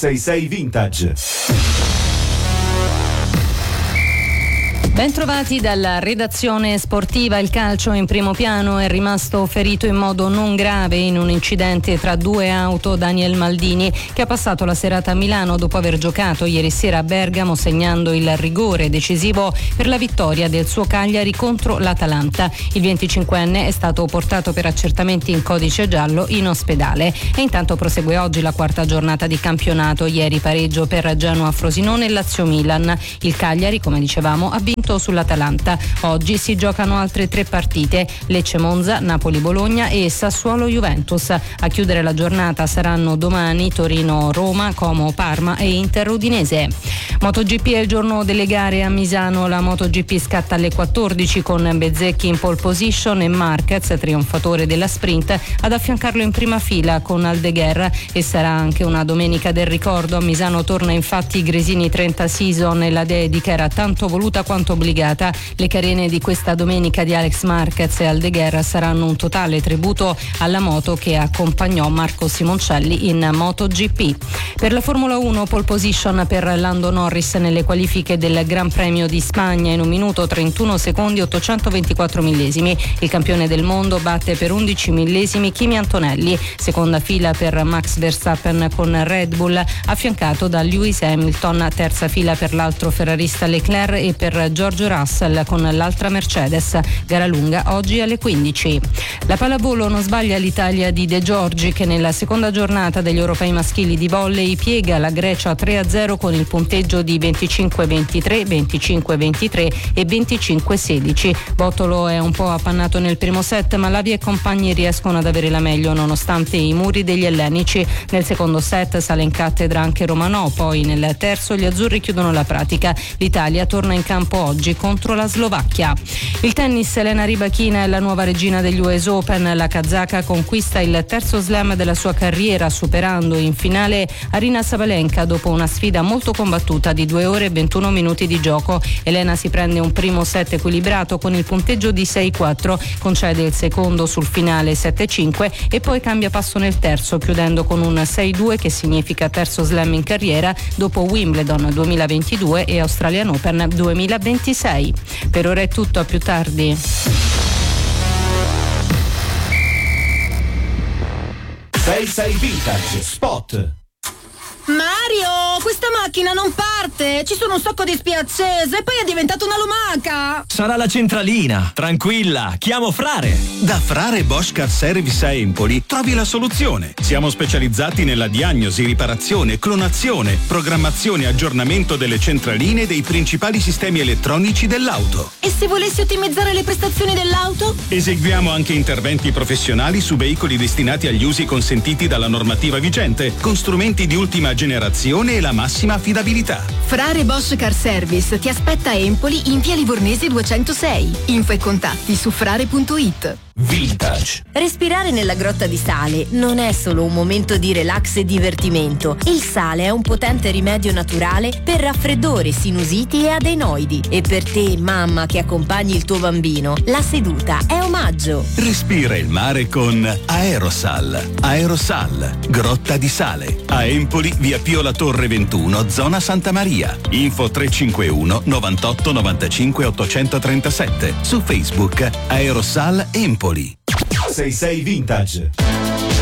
666 Vintage. Bentrovati dalla redazione sportiva. Il calcio in primo piano. È rimasto ferito in modo non grave in un incidente tra due auto Daniel Maldini, che ha passato la serata a Milano dopo aver giocato ieri sera a Bergamo, segnando il rigore decisivo per la vittoria del suo Cagliari contro l'Atalanta. Il 25enne è stato portato per accertamenti in codice giallo in ospedale. E intanto prosegue oggi la quarta giornata di campionato. Ieri pareggio per Genoa-Frosinone e Lazio-Milan. Il Cagliari, come dicevamo, ha vinto sull'Atalanta. Oggi si giocano altre 3 partite: Lecce-Monza, Napoli-Bologna e Sassuolo-Juventus. A chiudere la giornata saranno domani Torino-Roma, Como-Parma e Inter-Udinese. MotoGP è il giorno delle gare a Misano. La MotoGP scatta alle 14 con Bezzecchi in pole position e Marquez, trionfatore della sprint, ad affiancarlo in prima fila con Aldeguer. E sarà anche una domenica del ricordo. A Misano torna infatti Gresini 30 Season e la dedica era tanto voluta quanto obbligata. Le carene di questa domenica di Alex Marquez e Aldeguer saranno un totale tributo alla moto che accompagnò Marco Simoncelli in MotoGP. Per la Formula 1, pole position per Lando Norris nelle qualifiche del Gran Premio di Spagna in 1 minuto 31 secondi 824 millesimi. Il campione del mondo batte per 11 millesimi Kimi Antonelli. Seconda fila per Max Verstappen con Red Bull, affiancato da Lewis Hamilton. Terza fila per l'altro ferrarista Leclerc e per George Russell con l'altra Mercedes. Gara lunga oggi alle 15. La pallavolo non sbaglia l'Italia di De Giorgi, che nella seconda giornata degli europei maschili di volley piega la Grecia 3-0 con il punteggio di 25-23, 25-23 e 25-16. Bottolo è un po' appannato nel primo set, ma Lavia e compagni riescono ad avere la meglio nonostante i muri degli ellenici. Nel secondo set sale in cattedra anche Romanò, poi nel terzo gli azzurri chiudono la pratica. L'Italia torna in campo oggi contro la Slovacchia. Il tennis, Elena Rybakina è la nuova regina degli US Open. La kazaka conquista il terzo slam della sua carriera, superando in finale Aryna Sabalenka dopo una sfida molto combattuta di 2 ore e 21 minuti di gioco. Elena si prende un primo set equilibrato con il punteggio di 6-4, concede il secondo sul finale 7-5 e poi cambia passo nel terzo, chiudendo con un 6-2 che significa terzo slam in carriera dopo Wimbledon 2022 e Australian Open 2026. Per ora è tutto, a più tardi. 666 Vintage Spot. Mario, questa macchina non parte, ci sono un sacco di spie accese e poi è diventata una lumaca. Sarà la centralina, tranquilla, chiamo Frare. Da Frare Bosch Car Service a Empoli trovi la soluzione. Siamo specializzati nella diagnosi, riparazione, clonazione, programmazione e aggiornamento delle centraline e dei principali sistemi elettronici dell'auto. E se volessi ottimizzare le prestazioni dell'auto? Eseguiamo anche interventi professionali su veicoli destinati agli usi consentiti dalla normativa vigente, con strumenti di ultima generazione e la massima affidabilità. Frare Bosch Car Service ti aspetta a Empoli in via Livornese 206. Info e contatti su frare.it. Vintage. Respirare nella Grotta di Sale non è solo un momento di relax e divertimento. Il sale è un potente rimedio naturale per raffreddore, sinusiti e adenoidi. E per te, mamma che accompagni il tuo bambino, la seduta è omaggio. Respira il mare con Aerosal. Aerosal, Grotta di Sale. A Empoli, via Pio La Torre 21, zona Santa Maria. Info 351 98 95 837. Su Facebook Aerosal Empoli. 666 Vintage.